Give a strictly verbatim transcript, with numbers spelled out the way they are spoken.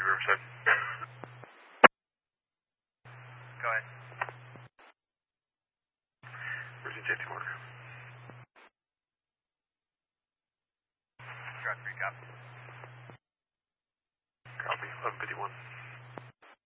Riverside. Go ahead. Where's the safety marker? Drive three, copy. Copy, eleven fifty-one.